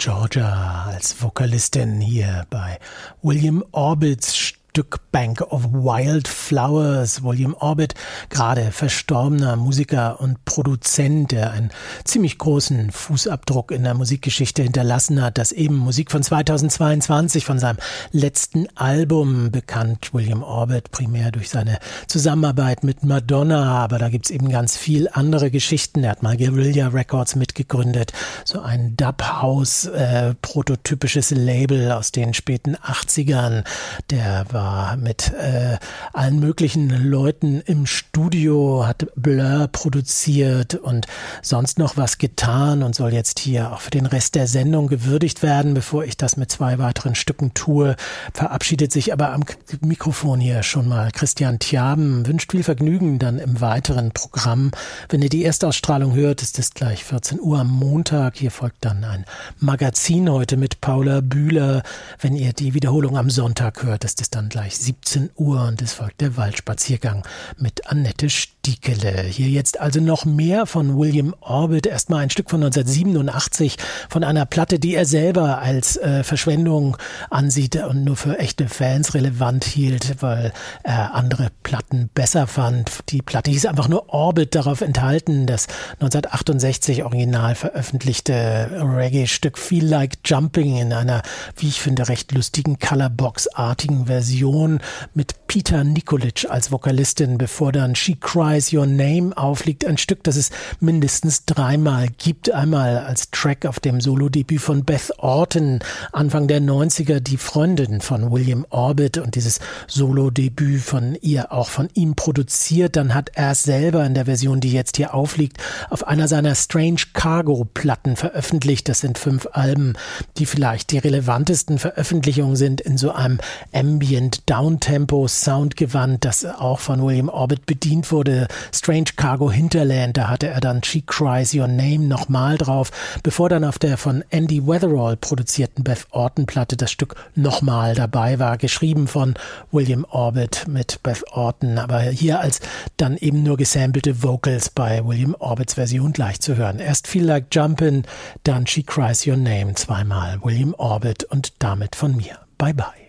Georgia als Vokalistin hier bei William Orbits Stück Bank of Wild Flowers. William Orbit, gerade verstorbener Musiker und Produzent, der einen ziemlich großen Fußabdruck in der Musikgeschichte hinterlassen hat, das eben Musik von 2022, von seinem letzten Album, bekannt William Orbit primär durch seine Zusammenarbeit mit Madonna, aber da gibt's eben ganz viel andere Geschichten. Er hat mal Guerrilla Records mitgegründet, so ein Dub-House, prototypisches Label aus den späten 80ern. Der war mit allen möglichen Leuten im Studio, hat Blur produziert und sonst noch was getan und soll jetzt hier auch für den Rest der Sendung gewürdigt werden. Bevor ich das mit 2 weiteren Stücken tue, verabschiedet sich aber am Mikrofon hier schon mal Christian Thiaben. Wünscht viel Vergnügen dann im weiteren Programm. Wenn ihr die Erstausstrahlung hört, ist es gleich 14 Uhr am Montag. Hier folgt dann ein Magazin heute mit Paula Bühler. Wenn ihr die Wiederholung am Sonntag hört, ist es dann gleich 17 Uhr und es folgt der Waldspaziergang mit Annette Stiekele. Hier jetzt also noch mehr von William Orbit. Erstmal ein Stück von 1987 von einer Platte, die er selber als Verschwendung ansieht und nur für echte Fans relevant hielt, weil er andere Platten besser fand. Die Platte hieß einfach nur Orbit, darauf enthalten das 1968 original veröffentlichte Reggae-Stück Feel Like Jumping in einer, wie ich finde, recht lustigen Colorbox-artigen Version mit Peter Nikolic als Vokalistin, bevor dann She Cries Your Name aufliegt. Ein Stück, das es mindestens 3-mal gibt. Einmal als Track auf dem Solo-Debüt von Beth Orton, Anfang der 90er, die Freundin von William Orbit, und dieses Solo-Debüt von ihr, auch von ihm produziert. Dann hat er es selber in der Version, die jetzt hier aufliegt, auf einer seiner Strange Cargo-Platten veröffentlicht. Das sind 5 Alben, die vielleicht die relevantesten Veröffentlichungen sind in so einem Ambient Downtempo Soundgewand, das auch von William Orbit bedient wurde. Strange Cargo Hinterland, da hatte er dann She Cries Your Name nochmal drauf, bevor dann auf der von Andy Weatherall produzierten Beth Orton Platte das Stück nochmal dabei war, geschrieben von William Orbit mit Beth Orton, aber hier als dann eben nur gesampelte Vocals bei William Orbits Version gleich zu hören. Erst Feel Like Jumpin', dann She Cries Your Name, 2-mal William Orbit und damit von mir. Bye bye.